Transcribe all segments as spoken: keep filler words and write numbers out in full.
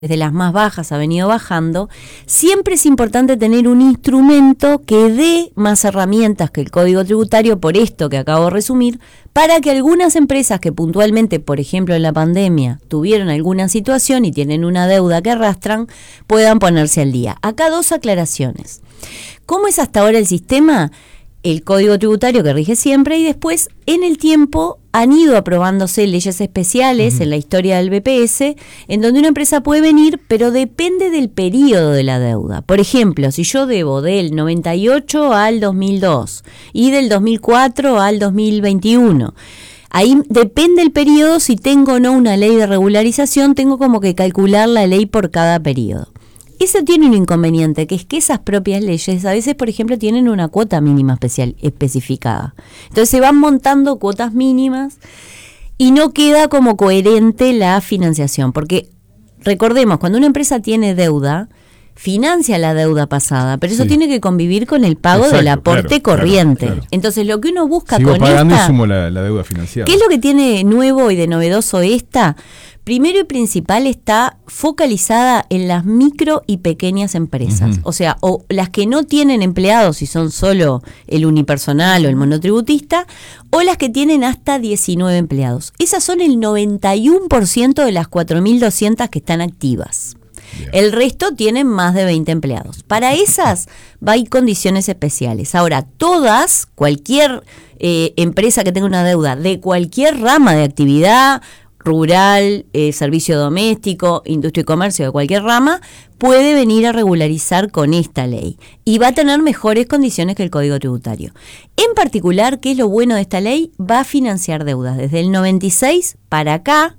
desde las más bajas ha venido bajando, siempre es importante tener un instrumento que dé más herramientas que el Código Tributario, por esto que acabo de resumir, para que algunas empresas que puntualmente, por ejemplo en la pandemia, tuvieron alguna situación y tienen una deuda que arrastran, puedan ponerse al día. Acá dos aclaraciones. ¿Cómo es hasta ahora el sistema? El Código Tributario que rige siempre, y después en el tiempo han ido aprobándose leyes especiales uh-huh. en la historia del B P S, en donde una empresa puede venir, pero depende del periodo de la deuda. Por ejemplo, si yo debo del noventa y ocho al dos mil dos y del dos mil cuatro al dos mil veintiuno, ahí depende el periodo, si tengo o no una ley de regularización, tengo como que calcular la ley por cada periodo. Eso tiene un inconveniente, que es que esas propias leyes a veces, por ejemplo, tienen una cuota mínima especial especificada. Entonces se van montando cuotas mínimas y no queda como coherente la financiación. Porque recordemos, cuando una empresa tiene deuda, financia la deuda pasada, pero eso sí. tiene que convivir con el pago Exacto, del aporte claro, corriente. Claro, claro. Entonces lo que uno busca Sigo con pagando esta... y sumo la, la deuda financiada. ¿Qué es lo que tiene nuevo y de novedoso esta? Primero y principal, está focalizada en las micro y pequeñas empresas. Uh-huh. O sea, o las que no tienen empleados y son solo el unipersonal o el monotributista, o las que tienen hasta diecinueve empleados. Esas son el noventa y uno por ciento de las cuatro mil doscientas que están activas. Bien. El resto tienen más de veinte empleados. Para esas va a ir condiciones especiales. Ahora, todas, cualquier eh, empresa que tenga una deuda de cualquier rama de actividad, rural, eh, servicio doméstico, industria y comercio, de cualquier rama, puede venir a regularizar con esta ley y va a tener mejores condiciones que el Código Tributario. En particular, ¿qué es lo bueno de esta ley? Va a financiar deudas desde el noventa y seis para acá,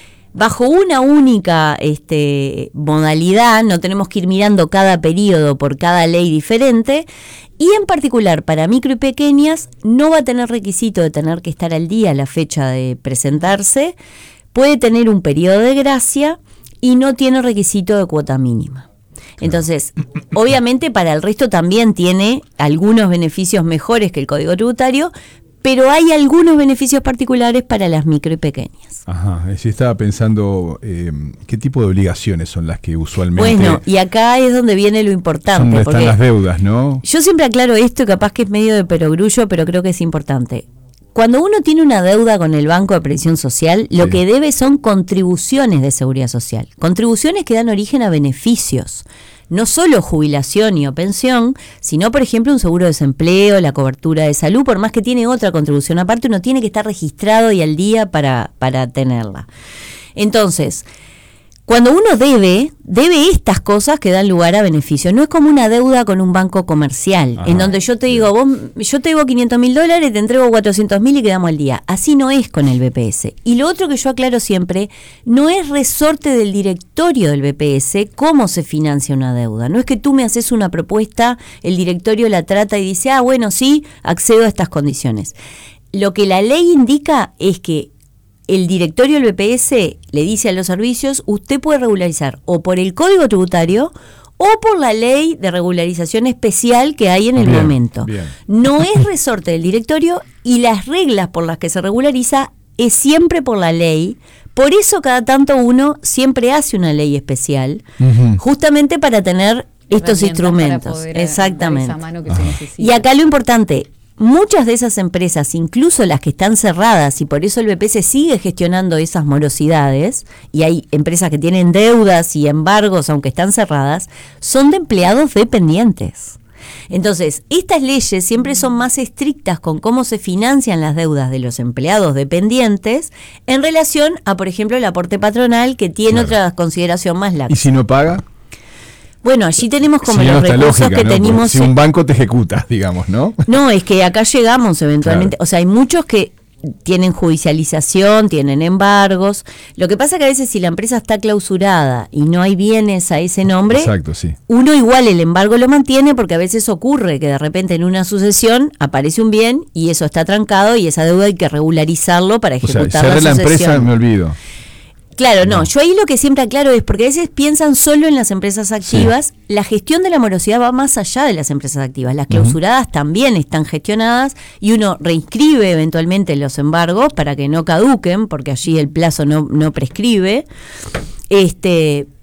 bajo una única este, modalidad, no tenemos que ir mirando cada periodo por cada ley diferente, y en particular para micro y pequeñas no va a tener requisito de tener que estar al día a la fecha de presentarse, puede tener un periodo de gracia y no tiene requisito de cuota mínima. Entonces, obviamente para el resto también tiene algunos beneficios mejores que el Código Tributario, pero hay algunos beneficios particulares para las micro y pequeñas. Ajá, sí estaba pensando eh, qué tipo de obligaciones son las que usualmente... Bueno, y acá es donde viene lo importante. Donde están las deudas, ¿no? Yo siempre aclaro esto, capaz que es medio de perogrullo, pero creo que es importante. Cuando uno tiene una deuda con el Banco de Previsión Social, lo sí. que debe son contribuciones de seguridad social. Contribuciones que dan origen a beneficios. No solo jubilación y o pensión, sino, por ejemplo, un seguro de desempleo, la cobertura de salud, por más que tiene otra contribución aparte, uno tiene que estar registrado y al día para, para tenerla. Entonces, cuando uno debe, debe estas cosas que dan lugar a beneficios. No es como una deuda con un banco comercial, Ajá, en donde yo te digo, vos, yo te digo quinientos mil dólares, te entrego cuatrocientos mil y quedamos al día. Así no es con el B P S. Y lo otro que yo aclaro siempre, no es resorte del directorio del B P S cómo se financia una deuda. No es que tú me haces una propuesta, el directorio la trata y dice, ah, bueno, sí, accedo a estas condiciones. Lo que la ley indica es que el directorio del B P S le dice a los servicios, usted puede regularizar o por el Código Tributario o por la ley de regularización especial que hay en el bien, momento. Bien. No es resorte del directorio y las reglas por las que se regulariza es siempre por la ley. Por eso cada tanto uno siempre hace una ley especial, uh-huh. justamente para tener estos instrumentos. Para poder Exactamente. Esa mano que se necesita. Y acá lo importante, muchas de esas empresas, incluso las que están cerradas, y por eso el B P S sigue gestionando esas morosidades, y hay empresas que tienen deudas y embargos, aunque están cerradas, son de empleados dependientes. Entonces, estas leyes siempre son más estrictas con cómo se financian las deudas de los empleados dependientes en relación a, por ejemplo, el aporte patronal, que tiene claro. otra consideración más laxa. ¿Y si no paga? Bueno, allí tenemos como sí, los recursos lógica, que ¿no? tenemos. Porque si un banco te ejecuta, digamos, ¿no? No, es que acá llegamos eventualmente. Claro. O sea, hay muchos que tienen judicialización, tienen embargos. Lo que pasa que a veces si la empresa está clausurada y no hay bienes a ese nombre, Exacto, sí. uno igual el embargo lo mantiene, porque a veces ocurre que de repente en una sucesión aparece un bien y eso está trancado y esa deuda hay que regularizarlo para ejecutar o sea, cerré la sucesión. La empresa, me olvido. Claro, no, no, yo ahí lo que siempre aclaro es porque a veces piensan solo en las empresas activas, sí. La gestión de la morosidad va más allá de las empresas activas, las clausuradas uh-huh. también están gestionadas y uno reinscribe eventualmente los embargos para que no caduquen, porque allí el plazo no, no prescribe, este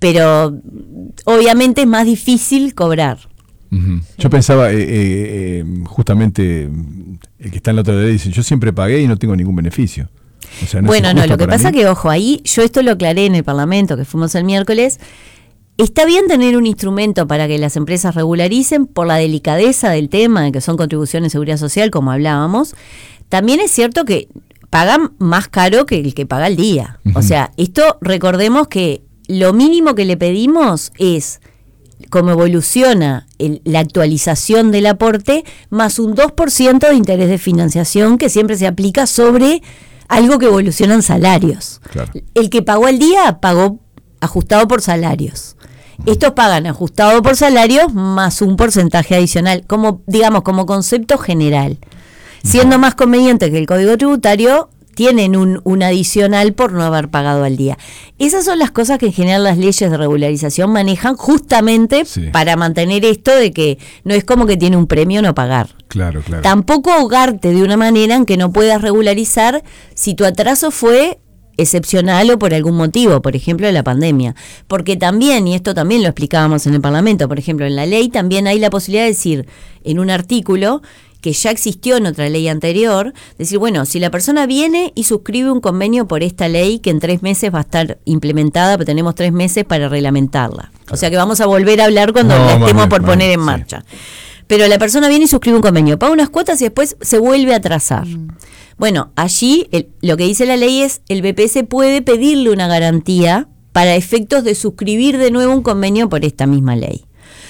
pero obviamente es más difícil cobrar. Uh-huh. Yo pensaba, eh, eh, eh, justamente, el que está en la otra ley dice, yo siempre pagué y no tengo ningún beneficio. O sea, no bueno, es no, lo que para pasa mí. que, ojo, ahí yo esto lo aclaré en el Parlamento, que fuimos el miércoles. Está bien tener un instrumento para que las empresas regularicen por la delicadeza del tema, que son contribuciones de seguridad social, como hablábamos. También es cierto que pagan más caro que el que paga al día. Uh-huh. O sea, esto recordemos que lo mínimo que le pedimos es cómo evoluciona el, la actualización del aporte, más un dos por ciento de interés de financiación que siempre se aplica sobre algo que evolucionan salarios. Claro. El que pagó al día pagó ajustado por salarios. Estos pagan ajustado por salarios más un porcentaje adicional, como digamos como concepto general. Siendo más conveniente que el Código Tributario, tienen un, un adicional por no haber pagado al día. Esas son las cosas que en general las leyes de regularización manejan justamente sí. para mantener esto de que no es como que tiene un premio no pagar. Claro, claro. Tampoco ahogarte de una manera en que no puedas regularizar si tu atraso fue excepcional o por algún motivo, por ejemplo la pandemia, porque también, y esto también lo explicábamos en el Parlamento, por ejemplo en la ley también hay la posibilidad de decir en un artículo que ya existió en otra ley anterior, decir, bueno, si la persona viene y suscribe un convenio por esta ley que en tres meses va a estar implementada, pero tenemos tres meses para reglamentarla, o sea que vamos a volver a hablar cuando no, la estemos bien, por bien, poner en sí. marcha, pero la persona viene y suscribe un convenio, paga unas cuotas y después se vuelve a atrasar. Mm. Bueno, allí el, lo que dice la ley es el B P S puede pedirle una garantía para efectos de suscribir de nuevo un convenio por esta misma ley.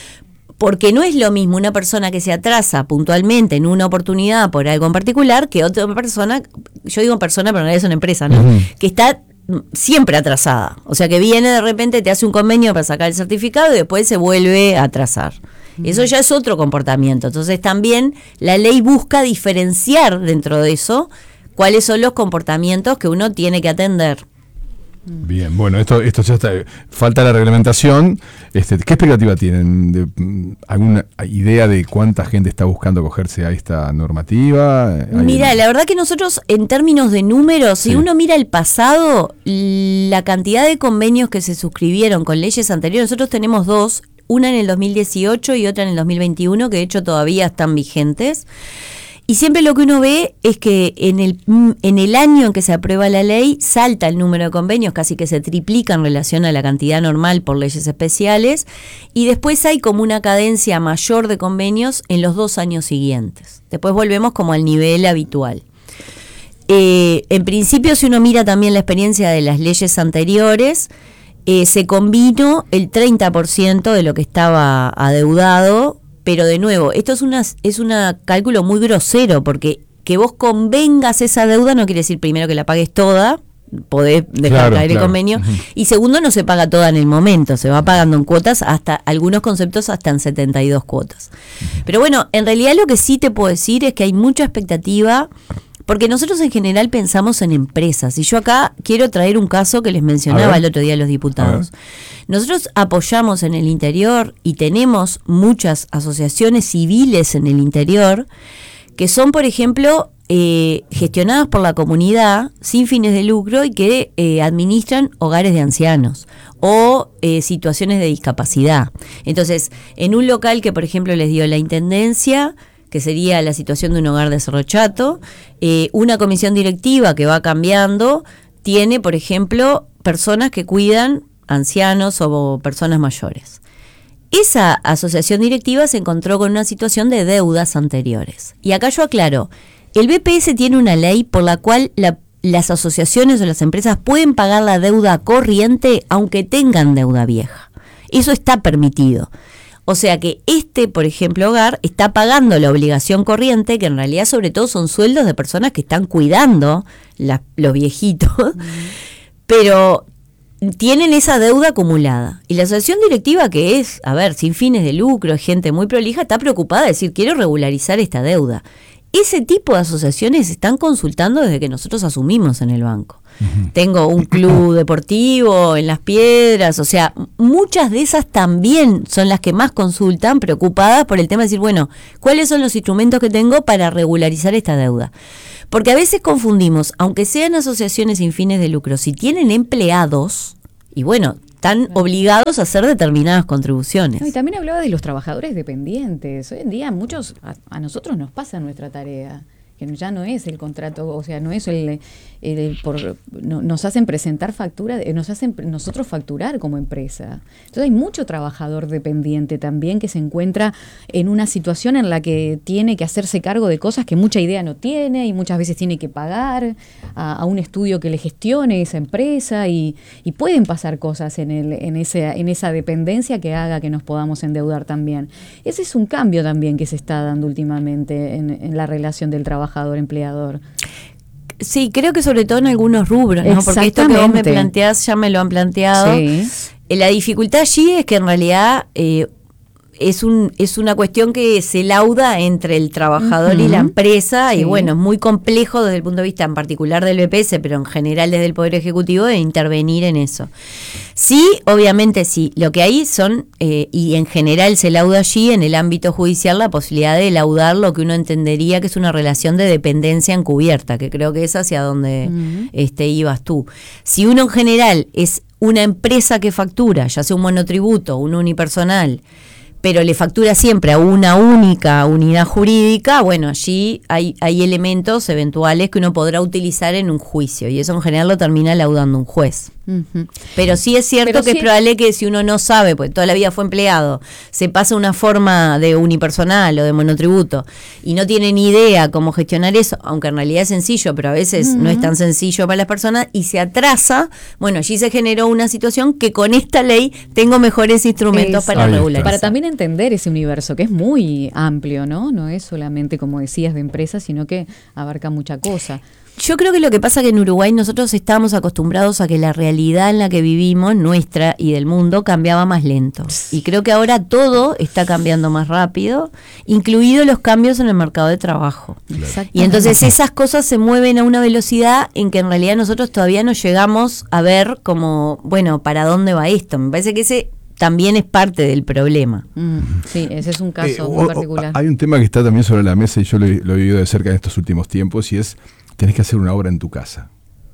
Porque no es lo mismo una persona que se atrasa puntualmente en una oportunidad por algo en particular que otra persona, yo digo persona, pero en realidad es una empresa, ¿no? Uh-huh. Que está siempre atrasada. O sea, que viene de repente, te hace un convenio para sacar el certificado y después se vuelve a atrasar. Uh-huh. Eso ya es otro comportamiento. Entonces también la ley busca diferenciar dentro de eso cuáles son los comportamientos que uno tiene que atender. Bien, bueno, esto esto ya está. Falta la reglamentación. Este, ¿qué expectativa tienen? De, ¿Alguna idea de cuánta gente está buscando acogerse a esta normativa? Mira, ¿Hay... la verdad que nosotros, en términos de números, sí. si uno mira el pasado, la cantidad de convenios que se suscribieron con leyes anteriores, nosotros tenemos dos, una en el dos mil dieciocho y otra en el dos mil veintiuno, que de hecho todavía están vigentes. Y siempre lo que uno ve es que en el en el año en que se aprueba la ley salta el número de convenios, casi que se triplica en relación a la cantidad normal por leyes especiales, y después hay como una cadencia mayor de convenios en los dos años siguientes. Después volvemos como al nivel habitual. Eh, en principio, si uno mira también la experiencia de las leyes anteriores, eh, se combinó el treinta por ciento de lo que estaba adeudado. Pero de nuevo, esto es una es un cálculo muy grosero, porque que vos convengas esa deuda no quiere decir primero que la pagues toda, podés dejar claro, caer claro. el convenio, uh-huh. y segundo no se paga toda en el momento, se va pagando en cuotas, hasta algunos conceptos hasta en setenta y dos cuotas. Uh-huh. Pero bueno, en realidad lo que sí te puedo decir es que hay mucha expectativa, porque nosotros en general pensamos en empresas, y yo acá quiero traer un caso que les mencionaba el otro día a los diputados. A Nosotros apoyamos en el interior y tenemos muchas asociaciones civiles en el interior que son, por ejemplo, eh, gestionadas por la comunidad sin fines de lucro y que eh, administran hogares de ancianos o eh, situaciones de discapacidad. Entonces, en un local que, por ejemplo, les dio la Intendencia, que sería la situación de un hogar de Cerro Chato, eh, una comisión directiva que va cambiando, tiene, por ejemplo, personas que cuidan ancianos o personas mayores. Esa asociación directiva se encontró con una situación de deudas anteriores. Y acá yo aclaro, el B P S tiene una ley por la cual la, las asociaciones o las empresas pueden pagar la deuda corriente aunque tengan deuda vieja. Eso está permitido. O sea que este, por ejemplo, hogar está pagando la obligación corriente, que en realidad sobre todo son sueldos de personas que están cuidando la, los viejitos, mm. pero tienen esa deuda acumulada. Y la asociación directiva, que es, a ver, sin fines de lucro, gente muy prolija, está preocupada de decir, quiero regularizar esta deuda. Ese tipo de asociaciones están consultando desde que nosotros asumimos en el banco. Uh-huh. Tengo un club deportivo en Las Piedras, o sea, muchas de esas también son las que más consultan, preocupadas por el tema de decir, bueno, ¿cuáles son los instrumentos que tengo para regularizar esta deuda? Porque a veces confundimos, aunque sean asociaciones sin fines de lucro, si tienen empleados, y bueno, están claro. obligados a hacer determinadas contribuciones. No, y también hablaba de los trabajadores dependientes. Hoy en día muchos, a, a nosotros nos pasa nuestra tarea, que ya no es el contrato, o sea, no es el, el, el por no, nos hacen presentar factura, nos hacen nosotros facturar como empresa. Entonces hay mucho trabajador dependiente también que se encuentra en una situación en la que tiene que hacerse cargo de cosas que mucha idea no tiene y muchas veces tiene que pagar a, a un estudio que le gestione esa empresa y, y pueden pasar cosas en el, en ese, en esa dependencia que haga que nos podamos endeudar también. Ese es un cambio también que se está dando últimamente en, en la relación del trabajo trabajador-empleador. Sí, creo que sobre todo en algunos rubros, ¿no? Porque esto que vos me planteás ya me lo han planteado. Sí. La dificultad allí es que en realidad eh, es un es una cuestión que se lauda entre el trabajador uh-huh. y la empresa, sí. y bueno, es muy complejo desde el punto de vista en particular del B P S, pero en general desde el Poder Ejecutivo, de intervenir en eso. Sí, obviamente sí, lo que hay son, eh, y en general se lauda allí en el ámbito judicial, la posibilidad de laudar lo que uno entendería que es una relación de dependencia encubierta, que creo que es hacia donde uh-huh. este, ibas tú. Si uno en general es una empresa que factura, ya sea un monotributo, un unipersonal, pero le factura siempre a una única unidad jurídica, bueno, allí hay, hay elementos eventuales que uno podrá utilizar en un juicio, y eso en general lo termina laudando un juez. Uh-huh. Pero sí es cierto pero que sí es probable que si uno no sabe, pues toda la vida fue empleado, se pasa una forma de unipersonal o de monotributo y no tiene ni idea cómo gestionar eso, aunque en realidad es sencillo, pero a veces uh-huh. no es tan sencillo para las personas y se atrasa, bueno, allí se generó una situación que con esta ley tengo mejores instrumentos es, para regular. Para también entender ese universo que es muy amplio, ¿no? No es solamente, como decías, de empresas, sino que abarca mucha cosa. Yo creo que lo que pasa es que en Uruguay nosotros estábamos acostumbrados a que la realidad en la que vivimos, nuestra y del mundo, cambiaba más lento. Y creo que ahora todo está cambiando más rápido, incluidos los cambios en el mercado de trabajo. Y entonces esas cosas se mueven a una velocidad en que en realidad nosotros todavía no llegamos a ver como, bueno, ¿para dónde va esto? Me parece que ese también es parte del problema. Mm, sí, ese es un caso eh, muy o, particular. O, hay un tema que está también sobre la mesa y yo lo, lo he vivido de cerca en estos últimos tiempos, y es: tenés que hacer una obra en tu casa.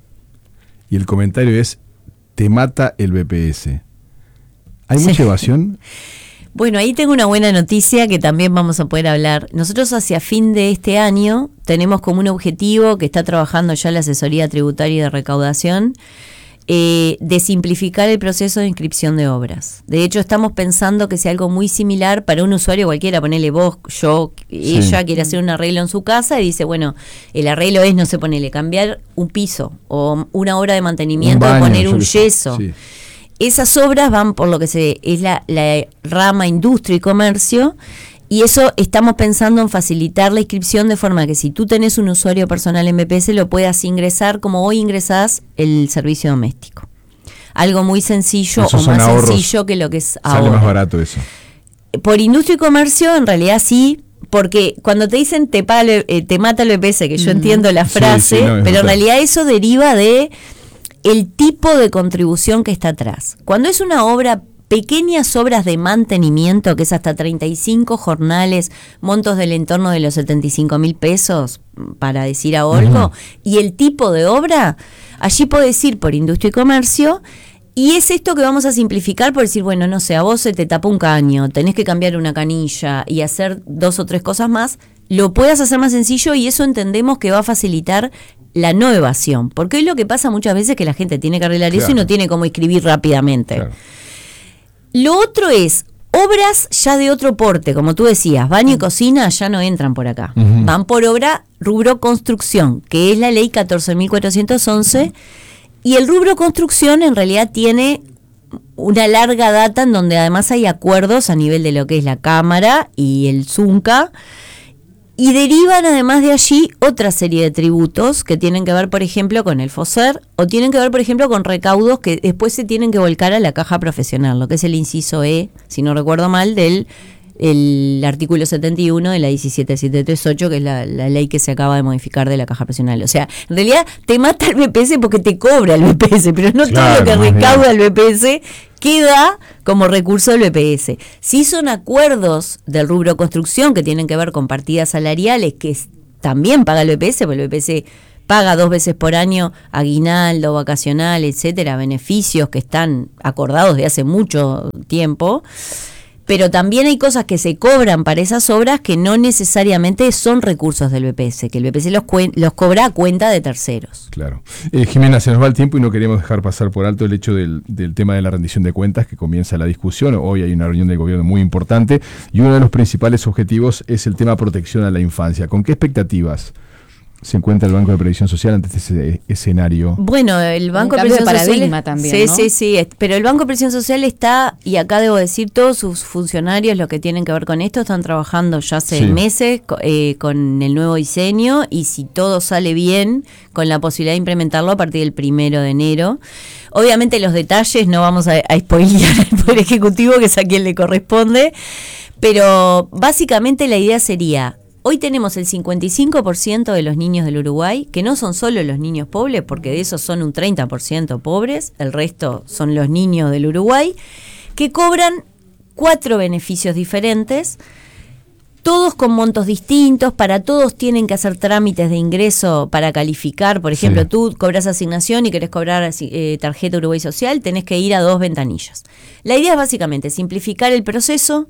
Y el comentario es: te mata el B P S. ¿Hay sí. mucha evasión? Bueno, ahí tengo una buena noticia que también vamos a poder hablar. Nosotros hacia fin de este año tenemos como un objetivo, que está trabajando ya la Asesoría Tributaria y de Recaudación, eh, de simplificar el proceso de inscripción de obras. De hecho, estamos pensando que sea algo muy similar para un usuario cualquiera. Ponele vos, yo, sí. ella quiere hacer un arreglo en su casa y dice, bueno, el arreglo es, no sé, ponele, cambiar un piso o una obra de mantenimiento, un baño, o poner un yeso. Sí. Esas obras van por lo que se es la, la rama industria y comercio, y eso estamos pensando en facilitar la inscripción de forma que si tú tenés un usuario personal en B P S lo puedas ingresar como hoy ingresás el servicio doméstico. Algo muy sencillo o más ahorros, sencillo que lo que es ahora. Sale más barato eso. Por industria y comercio en realidad sí, porque cuando te dicen te, paga, eh, te mata el B P S, que yo mm. entiendo la frase, sí, sí, no, pero en realidad eso deriva de el tipo de contribución que está atrás. Cuando es una obra, pequeñas obras de mantenimiento, que es hasta treinta y cinco jornales, montos del entorno de los setenta y cinco mil pesos, para decir a algo, uh-huh. y el tipo de obra, allí podés ir por industria y comercio, y es esto que vamos a simplificar por decir, bueno, no sé, a vos se te tapó un caño, tenés que cambiar una canilla y hacer dos o tres cosas más, lo puedas hacer más sencillo, y eso entendemos que va a facilitar la no evasión, porque hoy lo que pasa muchas veces es que la gente tiene que arreglar claro. eso y no tiene cómo escribir rápidamente. Claro. Lo otro es, obras ya de otro porte, como tú decías, baño y cocina ya no entran por acá, uh-huh. van por obra rubro construcción, que es la ley catorce mil cuatrocientos once, uh-huh. y el rubro construcción en realidad tiene una larga data en donde además hay acuerdos a nivel de lo que es la Cámara y el ZUNCA, y derivan además de allí otra serie de tributos que tienen que ver, por ejemplo, con el FOSER, o tienen que ver, por ejemplo, con recaudos que después se tienen que volcar a la caja profesional, lo que es el inciso E, si no recuerdo mal, del el artículo setenta y uno de la diecisiete mil setecientos treinta y ocho, que es la, la ley que se acaba de modificar de la caja profesional. O sea, en realidad te mata el B P S porque te cobra el B P S, pero no claro, todo lo que recauda bien. El B P S queda como recurso del B P S. Sí son acuerdos del rubro construcción que tienen que ver con partidas salariales, que es, también paga el B P S, porque el B P S paga dos veces por año aguinaldo, vacacional, etcétera, beneficios que están acordados de hace mucho tiempo. Pero también hay cosas que se cobran para esas obras que no necesariamente son recursos del B P S, que el B P S los, cuen- los cobra a cuenta de terceros. Claro. Eh, Jimena, se nos va el tiempo y no queremos dejar pasar por alto el hecho del, del tema de la rendición de cuentas, que comienza la discusión. Hoy hay una reunión del gobierno muy importante y uno de los principales objetivos es el tema protección a la infancia. ¿Con qué expectativas se encuentra el Banco de Previsión Social ante ese escenario? Bueno, el Banco de cambio de Previsión paradigma Social también, sí, ¿no? sí, sí, es- pero el Banco de Previsión Social está, y acá debo decir, todos sus funcionarios, los que tienen que ver con esto, están trabajando ya hace Sí. meses co- eh, con el nuevo diseño, y si todo sale bien, con la posibilidad de implementarlo a partir del primero de enero. Obviamente los detalles no vamos a, a spoilear al Poder Ejecutivo, que es a quien le corresponde, pero básicamente la idea sería: hoy tenemos el cincuenta y cinco por ciento de los niños del Uruguay, que no son solo los niños pobres, porque de esos son un treinta por ciento pobres, el resto son los niños del Uruguay, que cobran cuatro beneficios diferentes, todos con montos distintos, para todos tienen que hacer trámites de ingreso para calificar. Por ejemplo, Sí. tú cobras asignación y querés cobrar eh, tarjeta Uruguay Social, tenés que ir a dos ventanillas. La idea es básicamente simplificar el proceso,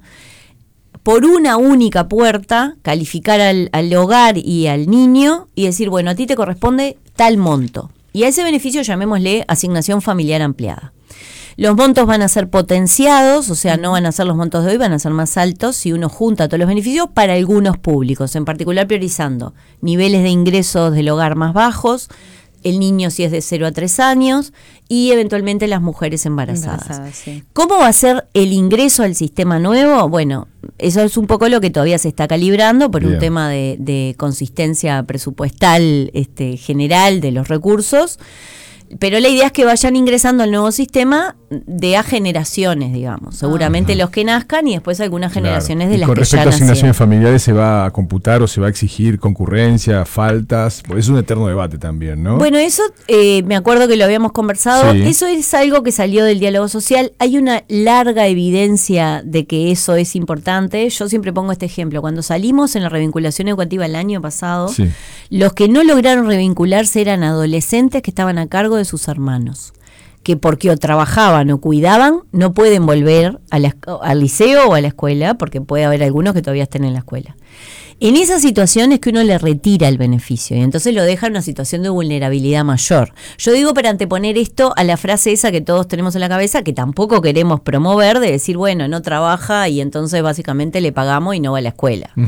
por una única puerta, calificar al, al hogar y al niño y decir, bueno, a ti te corresponde tal monto. Y a ese beneficio llamémosle asignación familiar ampliada. Los montos van a ser potenciados, o sea, no van a ser los montos de hoy, van a ser más altos si uno junta todos los beneficios para algunos públicos, en particular priorizando niveles de ingresos del hogar más bajos, el niño si es de cero a tres años y eventualmente las mujeres embarazadas. Embarazadas, sí. ¿Cómo va a ser el ingreso al sistema nuevo? Bueno, eso es un poco lo que todavía se está calibrando por Bien. un tema de, de consistencia presupuestal este, general de los recursos. Pero la idea es que vayan ingresando al nuevo sistema de a generaciones, digamos. Seguramente los que nazcan y después algunas generaciones Claro. de Y las con que ya respecto a nacieron. asignaciones familiares, ¿se va a computar o se va a exigir concurrencia, faltas? Pues es un eterno debate también, ¿no? Bueno, eso eh, me acuerdo que lo habíamos conversado. Sí. Eso es algo que salió del diálogo social. Hay una larga evidencia de que eso es importante. Yo siempre pongo este ejemplo. Cuando salimos en la revinculación educativa el año pasado, Sí. los que no lograron revincularse eran adolescentes que estaban a cargo de sus hermanos, que porque o trabajaban o cuidaban no pueden volver a la, al liceo o a la escuela, porque puede haber algunos que todavía estén en la escuela. En esa situación es que uno le retira el beneficio y entonces lo deja en una situación de vulnerabilidad mayor. Yo digo para anteponer esto a la frase esa que todos tenemos en la cabeza, que tampoco queremos promover, de decir, bueno, no trabaja y entonces básicamente le pagamos y no va a la escuela. Ujú.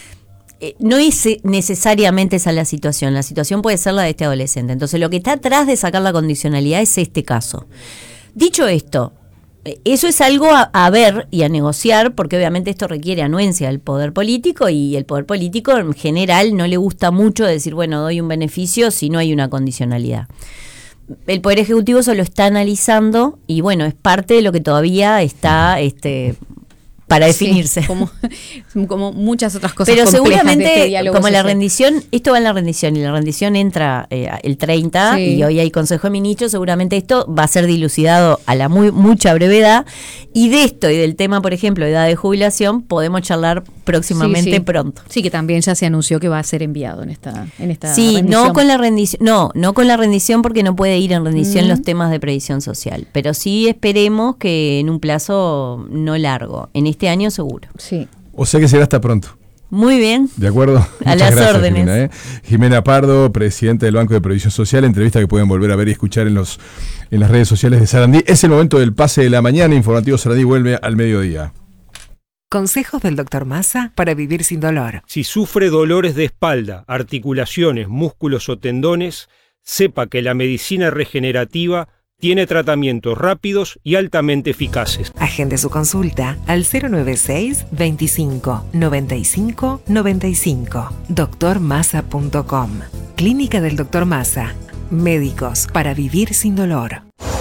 Eh, no es eh, necesariamente esa la situación, la situación puede ser la de este adolescente. Entonces lo que está atrás de sacar la condicionalidad es este caso. Dicho esto, eh, eso es algo a, a ver y a negociar, porque obviamente esto requiere anuencia del poder político y el poder político en general no le gusta mucho decir, bueno, doy un beneficio si no hay una condicionalidad. El Poder Ejecutivo eso lo está analizando y bueno, es parte de lo que todavía está este, para definirse. Sí, como, como muchas otras cosas Pero complejas seguramente, de este diálogo como la social. rendición, esto va en la rendición y la rendición entra eh, el treinta Sí. y hoy hay Consejo de Ministros, seguramente esto va a ser dilucidado a la muy mucha brevedad y de esto y del tema, por ejemplo, de edad de jubilación, podemos charlar próximamente Sí, sí. pronto. Sí, que también ya se anunció que va a ser enviado en esta, en esta Sí, rendición. no con la rendición, no, no con la rendición porque no puede ir en rendición Mm. los temas de previsión social, pero sí esperemos que en un plazo no largo, en este año seguro. Sí. O sea que será hasta pronto. Muy bien. ¿De acuerdo? A Muchas las gracias, órdenes. Jimena, ¿eh? Jimena Pardo, presidenta del Banco de Previsión Social, entrevista que pueden volver a ver y escuchar en los en las redes sociales de Sarandí. Es el momento del pase de la mañana. Informativo Sarandí vuelve al mediodía. Consejos del doctor Massa para vivir sin dolor. Si sufre dolores de espalda, articulaciones, músculos o tendones, sepa que la medicina regenerativa tiene tratamientos rápidos y altamente eficaces. Agende su consulta al cero nueve seis, veinticinco, noventa y cinco, noventa y cinco. doctor massa punto com. Clínica del doctor Massa. Médicos para vivir sin dolor.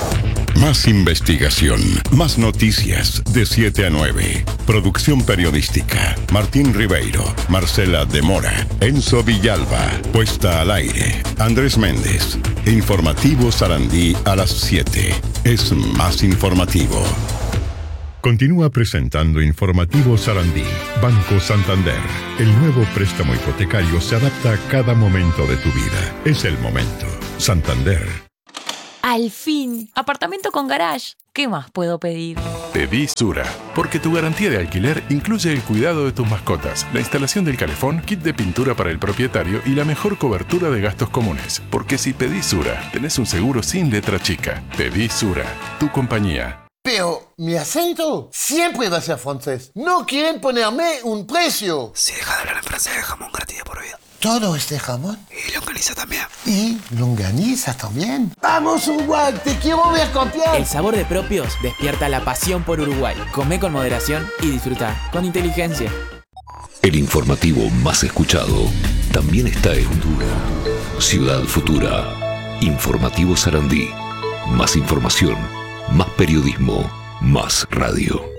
Más investigación, más noticias de siete a nueve. Producción periodística. Martín Ribeiro, Marcela de Mora, Enzo Villalba. Puesta al aire. Andrés Méndez. Informativo Sarandí a las siete. Es más informativo. Continúa presentando Informativo Sarandí. Banco Santander. El nuevo préstamo hipotecario se adapta a cada momento de tu vida. Es el momento. Santander. Al fin, apartamento con garage. ¿Qué más puedo pedir? Pedí Sura, porque tu garantía de alquiler incluye el cuidado de tus mascotas, la instalación del calefón, kit de pintura para el propietario y la mejor cobertura de gastos comunes. Porque si pedís Sura, tenés un seguro sin letra chica. Pedí Sura, tu compañía. Pero mi acento siempre va a ser francés. No quieren ponerme un precio. Si deja de hablar en francés, jamón gratis por vida. ¿Todo este jamón? Y longaniza también. ¿Y longaniza también? ¡Vamos, Uruguay! ¡Te quiero ver campeón! El sabor de Propios despierta la pasión por Uruguay. Come con moderación y disfruta con inteligencia. El informativo más escuchado también está en Ciudad Futura. Informativo Sarandí. Más información, más periodismo, más radio.